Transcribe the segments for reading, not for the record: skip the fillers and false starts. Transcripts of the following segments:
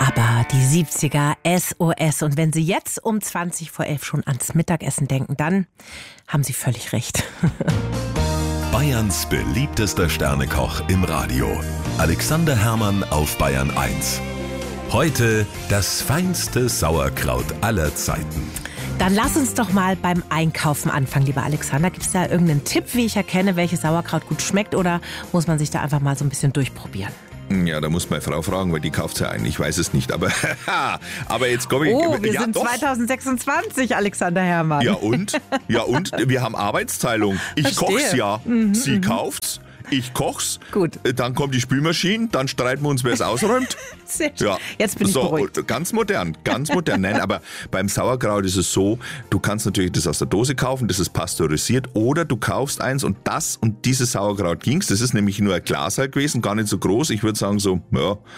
Aber die 70er, SOS. Und wenn Sie jetzt um 11:20 schon ans Mittagessen denken, dann haben Sie völlig recht. Bayerns beliebtester Sternekoch im Radio. Alexander Herrmann auf Bayern 1. Heute das feinste Sauerkraut aller Zeiten. Dann lass uns doch mal beim Einkaufen anfangen, lieber Alexander. Gibt es da irgendeinen Tipp, wie ich erkenne, welches Sauerkraut gut schmeckt, oder muss man sich da einfach mal so ein bisschen durchprobieren? Ja, da muss meine Frau fragen, weil die kauft ja ein. Ich weiß es nicht, aber jetzt komme ich... Oh, wir sind doch. 2026, Alexander Herrmann. Ja und? Wir haben Arbeitsteilung. Ich koch's ja. Sie kauft's. Ich koch's, Gut. Dann kommt die Spülmaschine, dann streiten wir uns, wer es ausräumt. Sehr schön. Ja. Jetzt bin ich beruhigt. Ganz modern. Nein, aber beim Sauerkraut ist es so, du kannst natürlich das aus der Dose kaufen, das ist pasteurisiert, oder du kaufst eins und dieses Sauerkraut ging's. Das ist nämlich nur ein Glas halt gewesen, gar nicht so groß. Ich würde sagen so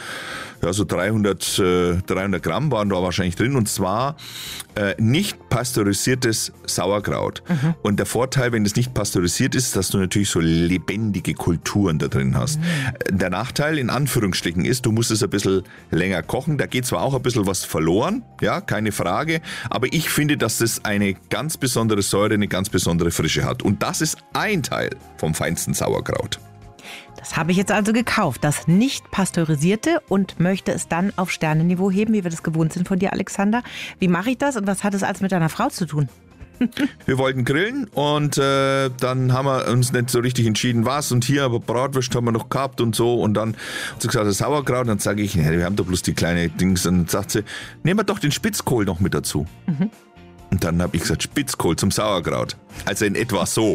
300 Gramm waren da wahrscheinlich drin, und zwar nicht pasteurisiertes Sauerkraut. Und der Vorteil, wenn das nicht pasteurisiert ist, dass du natürlich so lebendige Kulturen da drin hast. Der Nachteil in Anführungsstrichen ist, du musst es ein bisschen länger kochen. Da geht zwar auch ein bisschen was verloren, ja, keine Frage, aber ich finde, dass das eine ganz besondere Säure, eine ganz besondere Frische hat. Und das ist ein Teil vom feinsten Sauerkraut. Das habe ich jetzt also gekauft, das nicht pasteurisierte, und möchte es dann auf Sternenniveau heben, wie wir das gewohnt sind von dir, Alexander. Wie mache ich das und was hat es alles mit deiner Frau zu tun? Wir wollten grillen und dann haben wir uns nicht so richtig entschieden, was, und hier, aber Bratwurst haben wir noch gehabt und so, und dann hat sie gesagt, das Sauerkraut, und dann sage ich, wir haben doch bloß die kleine Dings, und dann sagt sie, nehmen wir doch den Spitzkohl noch mit dazu. Und dann habe ich gesagt, Spitzkohl zum Sauerkraut. Also in etwa so.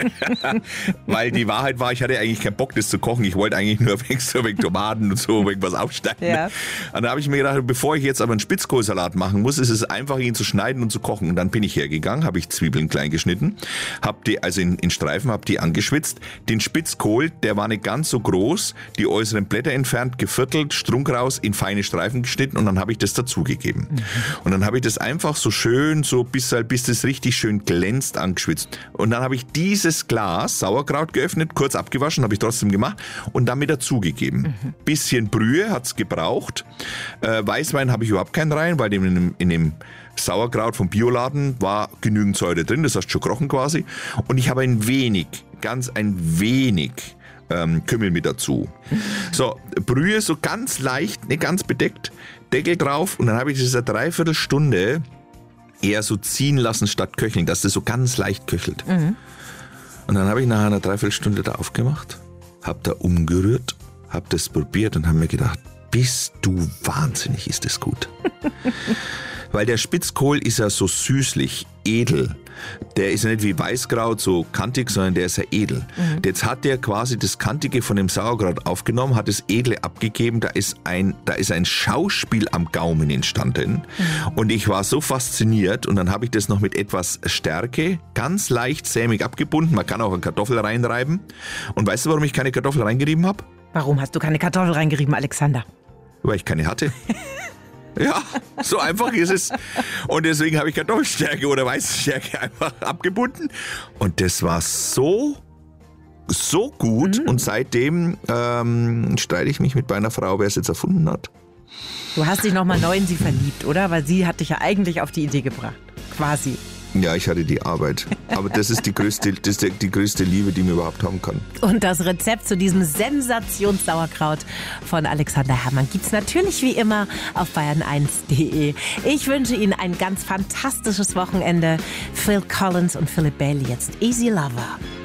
Weil die Wahrheit war, ich hatte eigentlich keinen Bock, das zu kochen. Ich wollte eigentlich nur wegen Tomaten und so irgendwas aufschneiden. Ja. Und da habe ich mir gedacht, bevor ich jetzt aber einen Spitzkohlsalat machen muss, ist es einfach, ihn zu schneiden und zu kochen. Und dann bin ich hergegangen, habe ich Zwiebeln klein geschnitten, habe die also in Streifen, habe die angeschwitzt. Den Spitzkohl, der war nicht ganz so groß, die äußeren Blätter entfernt, geviertelt, Strunk raus, in feine Streifen geschnitten, und dann habe ich das dazugegeben. Und dann habe ich das einfach so schön, so bis das richtig schön glänzt, angeschwitzt. Und dann habe ich dieses Glas Sauerkraut geöffnet, kurz abgewaschen, habe ich trotzdem gemacht, und dann mit dazugegeben. Bisschen Brühe hat's gebraucht. Weißwein habe ich überhaupt keinen rein, weil in dem Sauerkraut vom Bioladen war genügend Säure drin, das heißt schon krochen quasi. Und ich habe ganz ein wenig Kümmel mit dazu. So, Brühe so ganz leicht, nicht ganz bedeckt, Deckel drauf, und dann habe ich das eine Dreiviertelstunde eher so ziehen lassen statt köcheln, dass das so ganz leicht köchelt. Und dann habe ich nach einer Dreiviertelstunde da aufgemacht, habe da umgerührt, habe das probiert und habe mir gedacht, bist du wahnsinnig, ist das gut. Weil der Spitzkohl ist ja so süßlich, edel. Der ist ja nicht wie Weißkraut so kantig, sondern der ist ja edel. Jetzt hat der quasi das Kantige von dem Sauerkraut aufgenommen, hat das Edle abgegeben, da ist ein Schauspiel am Gaumen entstanden. Und ich war so fasziniert, und dann habe ich das noch mit etwas Stärke, ganz leicht sämig abgebunden. Man kann auch eine Kartoffel reinreiben. Und weißt du, warum ich keine Kartoffel reingerieben habe? Warum hast du keine Kartoffel reingerieben, Alexander? Weil ich keine hatte. Ja, so einfach ist es. Und deswegen habe ich Kartoffelstärke oder Weißstärke einfach abgebunden. Und das war so gut. Und seitdem streite ich mich mit meiner Frau, wer es jetzt erfunden hat. Du hast dich nochmal neu in sie verliebt, oder? Weil sie hat dich ja eigentlich auf die Idee gebracht. Quasi. Ja, ich hatte die Arbeit. Aber das ist die größte Liebe, die man überhaupt haben kann. Und das Rezept zu diesem Sensationssauerkraut von Alexander Herrmann gibt's natürlich wie immer auf bayern1.de. Ich wünsche Ihnen ein ganz fantastisches Wochenende. Phil Collins und Philip Bailey, jetzt Easy Lover.